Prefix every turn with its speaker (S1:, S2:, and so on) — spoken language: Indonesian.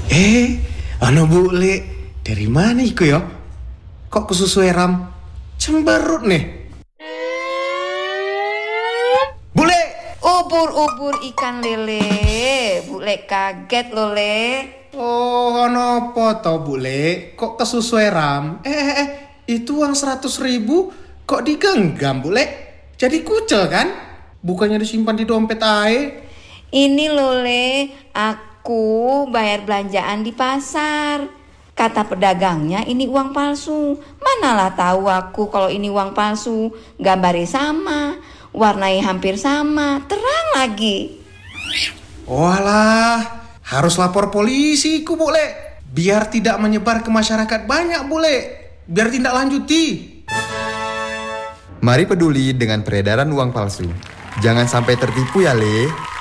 S1: Ano bule, dari mana iku ya? Kok kesusu ram? Cemberut nih. Bule!
S2: Ubur-ubur ikan lele. Bule kaget lo, Le.
S1: Oh, ano apa toh bule? Kok kesusu ram? Itu uang 100.000 kok digenggam bule? Jadi kucel kan? Bukannya disimpan di dompet ae.
S2: Ini lo, Le. Aku bayar belanjaan di pasar. Kata pedagangnya ini uang palsu. Manalah tahu aku kalau ini uang palsu. Gambarnya sama, warnanya hampir sama, terang lagi.
S1: Walah, harus lapor polisi ku bule. Biar tidak menyebar ke masyarakat banyak bule. Biar tindak lanjuti.
S3: Mari peduli dengan peredaran uang palsu. Jangan sampai tertipu ya, Le.